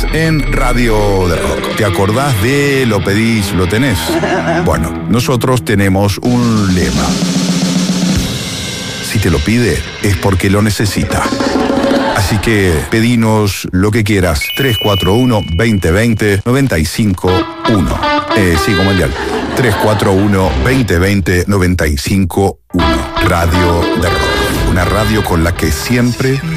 estás en Radio de Rock. ¿Te acordás de lo pedís, lo tenés? Bueno, nosotros tenemos un lema. Si te lo pide, es porque lo necesita. Así que pedinos lo que quieras. 341-2020-951. Sí, como el dial. 341-2020-951. Radio de Rock. Una radio con la que siempre